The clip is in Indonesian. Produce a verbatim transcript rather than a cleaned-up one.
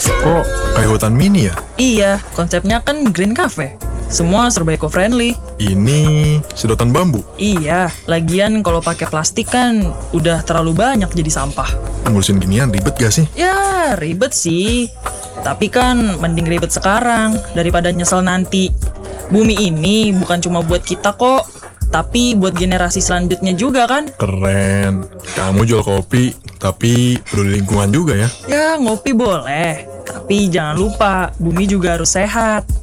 Kok kayak hutan mini ya? Iya, konsepnya kan green cafe. Semua serba eco-friendly. Ini sedotan bambu. Iya, lagian kalau pakai plastik kan udah terlalu banyak jadi sampah. Ngurusin ginian ribet gak sih? Ya, ribet sih. Tapi kan mending ribet sekarang daripada nyesel nanti. Bumi ini bukan cuma buat kita kok, tapi buat generasi selanjutnya juga kan? Keren. Kamu jual kopi, tapi peduli lingkungan juga ya? Ya, ngopi boleh. Tapi jangan lupa, bumi juga harus sehat.